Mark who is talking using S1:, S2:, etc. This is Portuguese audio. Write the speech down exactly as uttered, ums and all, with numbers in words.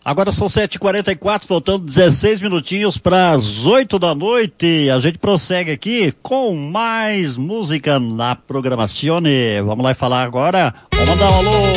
S1: Agora são sete e quarenta e quatro, faltando dezesseis minutinhos para as oito da noite. A gente prossegue aqui com mais música na programação. Vamos lá e falar agora. Vamos mandar um alô.